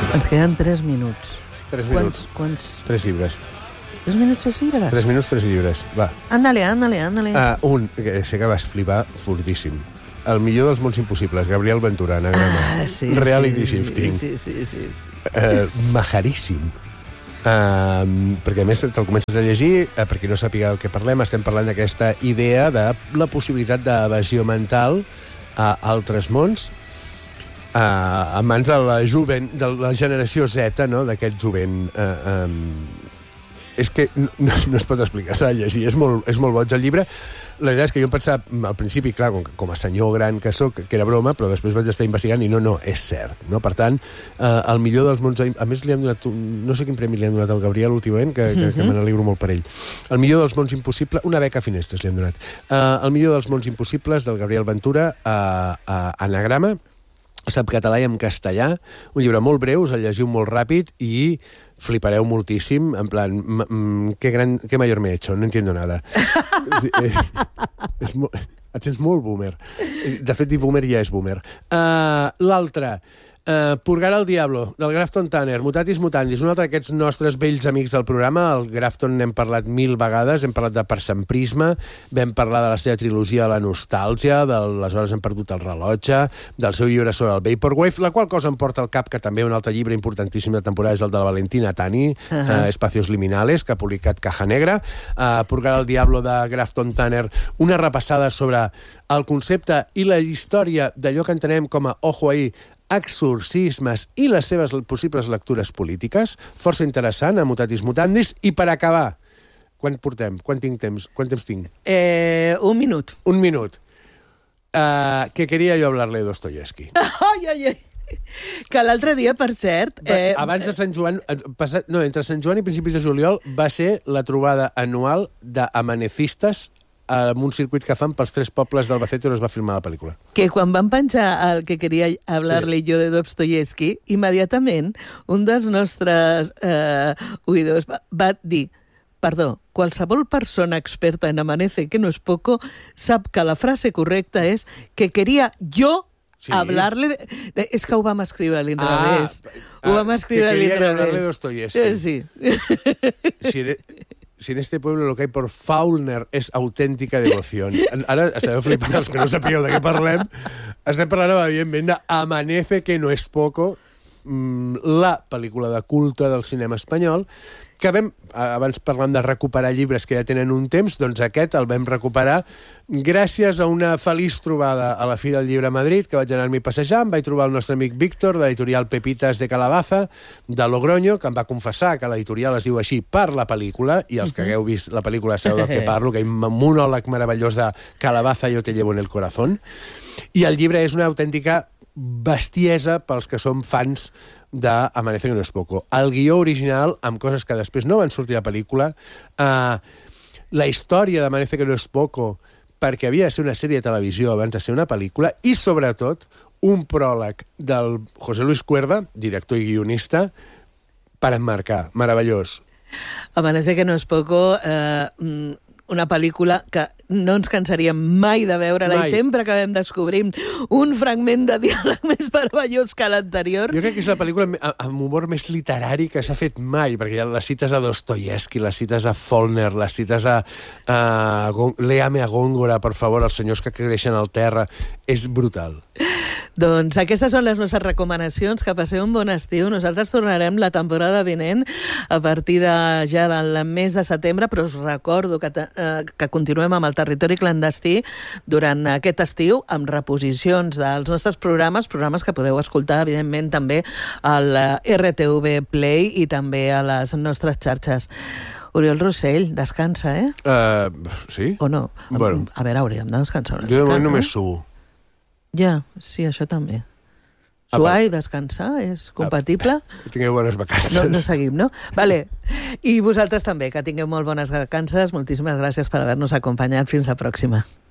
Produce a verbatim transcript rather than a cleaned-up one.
Ens queden tres minuts. Tres minuts. Quants? Tres llibres. Dos minuts, tres llibres? Tres minuts, tres llibres. Va. Ándale, ándale, ándale. Uh, un, que sé que vas flipar fortíssim. El millor dels mons impossibles, Gabriel Ventura, anagrama. Ah, sí, Reality sí, shifting. Sí, sí, sí. sí, sí. Uh, majaríssim. Uh, perquè a més te'l comences a llegir, uh, per qui no sàpiga el que parlem, estem parlant d'aquesta idea de la possibilitat d'evasió mental a altres mons, uh, en mans de la jovent, de la generació Z, no?, d'aquest jovent. Uh, um, és que no, no es pot explicar, s'ha de llegir, és molt, és molt boig el llibre. La veritat és que jo em pensava, al principi, clar, com, com a senyor gran que sóc, que era broma, però després vaig estar investigant i no, no, és cert, no? Per tant, eh, el millor dels mons... A més, li han donat, no sé quin premi li han donat al Gabriel últimament, que, que, que me n'alegro molt per ell. El millor dels mons impossibles... Una beca a Finestres li han donat. Eh, el millor dels mons impossibles del Gabriel Ventura, a, a Anagrama, sap català i en castellà, un llibre molt breu, us el llegiu molt ràpid i flipareu moltíssim, en plan, que gran, que mayor me he hecho, no entiendo nada. eh, és mo et sents molt boomer. De fet, dir boomer ja és boomer. Uh, L'altre, uh, Purgar al Diablo, del Grafton Tanner, Mutatis Mutandis, un altre d'aquests nostres vells amics del programa. El Grafton n'hem parlat mil vegades, hem parlat de Persemprisme, vam parlar de la seva trilogia de la nostàlgia, de les hores hem perdut el rellotge, del seu llibre sobre el Vaporwave, la qual cosa em porta al cap que també un altre llibre importantíssim de temporada és el de la Valentina Tani, uh -huh. uh, Espacios Liminales, que ha publicat Caja Negra. Uh, Purgar al Diablo de Grafton Tanner, una repassada sobre el concepte i la història d'allò que entenem com a, ojo ahí, exorcismes i les seves possibles lectures polítiques, força interessant, a Mutatis Mutandis. I per acabar, quan portem? Quan tinc temps? Quant temps tinc? Eh, un minut. Un minut. Uh, que quería yo hablarle de Dostoyevsky. Ai, ai, ai. Que l'altre dia, per cert... Eh, Abans de Sant Joan, passat, no, entre Sant Joan i principis de juliol, va ser la trobada anual d'amanecistes en un circuit que fan pels tres pobles d'Albacete on es va filmar la pel·lícula. Que quan van penjar el que queria hablar-li sí. jo de Dostoyevsky, immediatament un dels nostres eh, oïdors va, va dir: perdó, qualsevol persona experta en Amanece, que no és poco, sap que la frase correcta és que queria jo sí. hablar-li... De... És que ho vam escriure a l'inrevés. Ah, ho vam escriure a l'inrevés. Que queria hablar-li de Dostoyevsky. Sí. Sí. Si en este pueblo lo que hay por Faulkner es auténtica devoción. Ara estareu flipant els que no sapigueu de què parlem. Estem parlant, evidentment, d'Amanece, que no és poco, la pel·lícula de culte del cinema espanyol, que vam, abans parlant de recuperar llibres que ja tenen un temps, doncs aquest el vam recuperar gràcies a una feliç trobada a la Fira del Llibre a Madrid, que vaig anar-m'hi passejant, vaig trobar el nostre amic Víctor, de l'editorial Pepitas de Calabaza, de Logroño, que em va confessar que l'editorial es diu així per la pel·lícula, i els que hagueu vist la pel·lícula sabeu del que parlo, que hi ha un monòleg meravellós de Calabaza, yo te llevo en el corazón, i el llibre és una autèntica bestiesa pels que som fans d'Amanece, que no és poco. El guió original, amb coses que després no van sortir a la pel·lícula, uh, la història d'Amanece, que no és poco, perquè havia de ser una sèrie de televisió abans de ser una pel·lícula, i sobretot un pròleg del José Luis Cuerda, director i guionista, per emmarcar. Meravellós. Amanece, que no és poco... Eh, una pel·lícula que no ens cansaríem mai de veure-la, i sempre acabem descobrint un fragment de diàleg més meravellós que l'anterior. Jo crec que és la pel·lícula amb humor més literari que s'ha fet mai, perquè hi ha les cites a Dostoyevsky, les cites a Faulkner, les cites a, a Léame a Góngora, per favor, els senyors que creixen al terra. És brutal. Doncs aquestes són les nostres recomanacions. Que passeu un bon estiu. Nosaltres tornarem la temporada vinent a partir de ja del mes de setembre, però us recordo que, eh, que continuem amb el Territori Clandestí durant aquest estiu, amb reposicions dels nostres programes, programes que podeu escoltar, evidentment, també al R T V Play i també a les nostres xarxes. Oriol Rossell, descansa, eh? Uh, sí? O no? Bueno. A veure, hauríem de descansar una mica. Jo de moment no? només suo. Ja, sí, això també. Suar i descansar és compatible? Tingueu bones vacances. No, no seguim, no? Vale. I vosaltres també, que tingueu molt bones vacances. Moltíssimes gràcies per haver-nos acompanyat. Fins la pròxima.